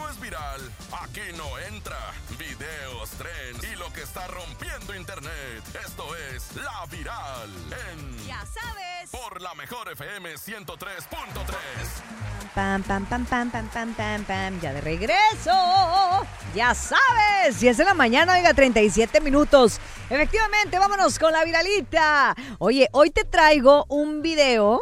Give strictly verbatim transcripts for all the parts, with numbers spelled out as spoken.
no es viral, aquí no entra. Videos, trends y lo que está rompiendo internet. Esto es La Viral en... Ya sabes. Por la mejor F M ciento tres punto tres. Pam, pam, pam, pam, pam, pam, pam, pam. Ya de regreso. Ya sabes. diez de la mañana, oiga, treinta y siete minutos. Efectivamente, vámonos con la viralita. Oye, hoy te traigo un video.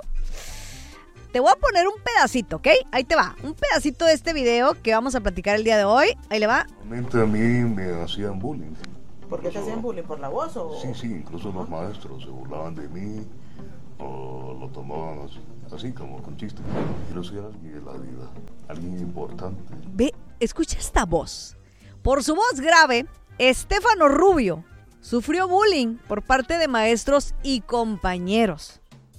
Te voy a poner un pedacito, ¿ok? Ahí te va. Un pedacito de este video que vamos a platicar el día de hoy. Ahí le va. Realmente a mí me hacían bullying. ¿Por qué te hacían bullying? ¿Por la voz o...? Sí, sí, incluso los maestros se burlaban de mí o lo tomaban así, así como con chiste. Yo soy alguien de la vida, alguien importante. Ve, escucha esta voz. Por su voz grave, Estefano Rubio sufrió bullying por parte de maestros y compañeros.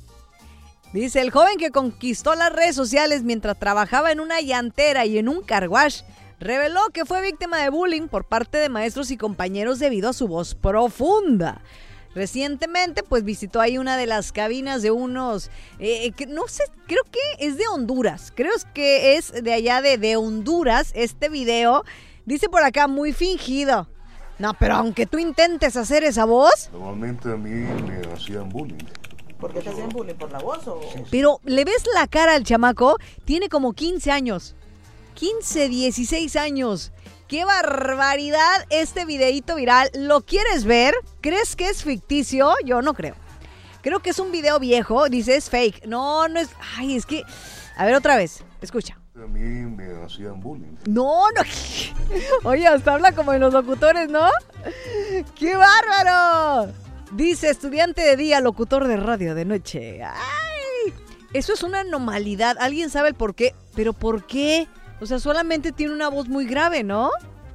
Dice, el joven que conquistó las redes sociales mientras trabajaba en una llantera y en un car wash, reveló que fue víctima de bullying por parte de maestros y compañeros debido a su voz profunda. Recientemente, pues visitó ahí una de las cabinas de unos, eh, que no sé, creo que es de Honduras, creo que es de allá de, de Honduras este video. Dice por acá, muy fingido. No, pero aunque tú intentes hacer esa voz. Normalmente a mí me hacían bullying. ¿Por qué te hacían bullying? ¿Por la voz o...? Pero le ves la cara al chamaco, tiene como quince años. quince, dieciséis años. ¡Qué barbaridad este videíto viral! ¿Lo quieres ver? ¿Crees que es ficticio? Yo no creo. Creo que es un video viejo. Dice, es fake. No, no es... Ay, es que... A ver, otra vez. Escucha. A mí me hacían bullying. No, no. Oye, hasta habla como en los locutores, ¿no? ¡Qué bárbaro! Dice, estudiante de día, locutor de radio de noche. ¡Ay! Eso es una anormalidad. ¿Alguien sabe el por qué? ¿Pero por qué? O sea, solamente tiene una voz muy grave, ¿no?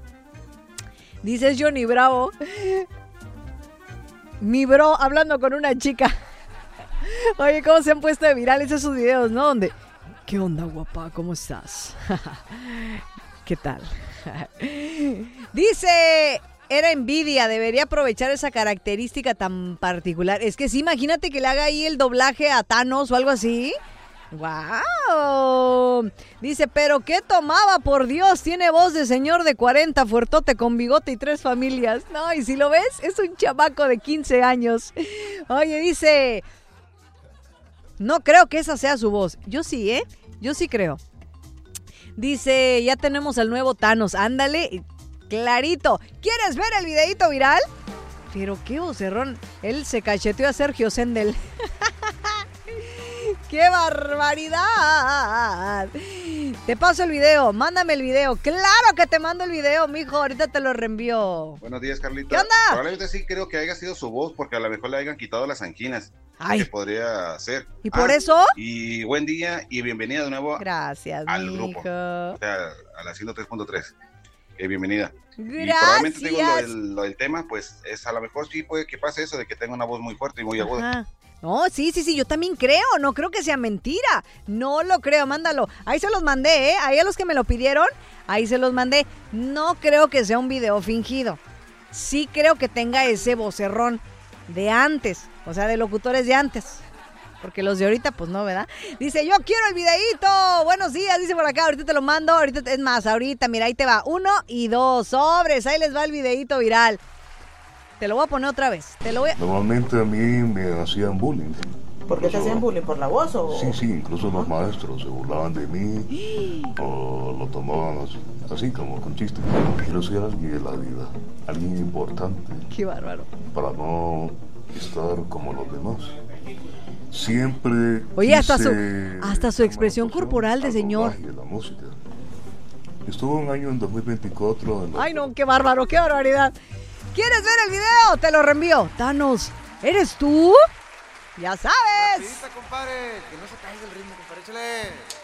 Dice Johnny Bravo. Mi bro hablando con una chica. Oye, ¿cómo se han puesto de virales esos videos, no? Donde, ¿qué onda, guapa? ¿Cómo estás? ¿Qué tal? Dice, era envidia, debería aprovechar esa característica tan particular. Es que sí, imagínate que le haga ahí el doblaje a Thanos o algo así. ¡Wow! Dice, ¿pero qué tomaba? Por Dios, tiene voz de señor de cuarenta, fuertote, con bigote y tres familias. No, y si lo ves, es un chamaco de quince años. Oye, dice, no creo que esa sea su voz. Yo sí, ¿eh? Yo sí creo. Dice, ya tenemos al nuevo Thanos. Ándale, clarito. ¿Quieres ver el videíto viral? Pero qué vocerrón. Él se cacheteó a Sergio Sendel. ¡Qué barbaridad! Te paso el video, mándame el video. ¡Claro que te mando el video, mijo! Ahorita te lo reenvío. Buenos días, Carlita. ¿Qué onda? Probablemente sí creo que haya sido su voz, porque a lo mejor le hayan quitado las anginas. Ay. Que podría ser. ¿Y por Ah, eso? Y buen día y bienvenida de nuevo. Gracias, al mijo. grupo. O sea, a la ciento tres punto tres. Eh, bienvenida. Gracias. Y probablemente digo lo del, lo del tema, pues es a lo mejor sí puede que pase eso de que tenga una voz muy fuerte y muy aguda. Ajá. No, sí, sí, sí, yo también creo, no creo que sea mentira, no lo creo, mándalo, ahí se los mandé, ¿eh? Ahí a los que me lo pidieron, ahí se los mandé, no creo que sea un video fingido, sí creo que tenga ese vocerrón de antes, o sea, de locutores de antes, porque los de ahorita, pues no, ¿verdad? Dice, yo quiero el videíto, buenos días, dice por acá, ahorita te lo mando, ahorita, es más, ahorita, mira, ahí te va, uno y dos, sobres, ahí les va el videíto viral. Te lo voy a poner otra vez. Te lo voy a... Normalmente a mí me hacían bullying. ¿Por qué te hacían bullying? ¿Por la voz o...? Sí, sí, incluso los maestros se burlaban de mí o lo tomaban así, así como con chiste. Yo soy alguien de la vida, alguien importante. Qué bárbaro. Para no estar como los demás. Siempre. Oye, hasta su, quise hasta su expresión corporal de al señor. doblaje, la música. Estuve un año en dos mil veinticuatro. En la... Ay, no, qué bárbaro, qué barbaridad. ¿Quieres ver el video? Te lo reenvío. Thanos, ¿eres tú? Ya sabes. Rapidita, compadre, que no se caiga el ritmo, compadre, échale.